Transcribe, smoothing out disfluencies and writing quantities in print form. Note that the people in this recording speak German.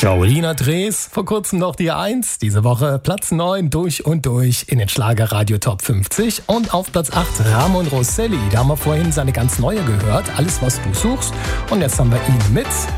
Carolina Drees, vor kurzem noch die 1, diese Woche Platz 9 durch und durch in den Schlagerradio Top 50 und auf Platz 8 Ramon Rosselli, da haben wir vorhin seine ganz neue gehört, Alles was du suchst, und jetzt haben wir ihn mit